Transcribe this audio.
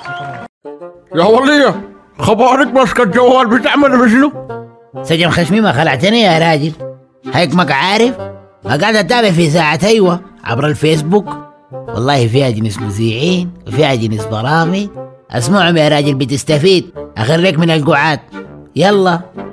يا ولية، خبارك ماسكة الجوال بتعمل بشنو؟ سجن خشمي ما خلعتني يا راجل، هيك عارف. قاعد اتابع في ساعة ايوه عبر الفيسبوك، والله فيها جنس مذيعين وفيها جنس برامج. اسمعهم يا راجل بتستفيد، اخرك من القعاد. يلا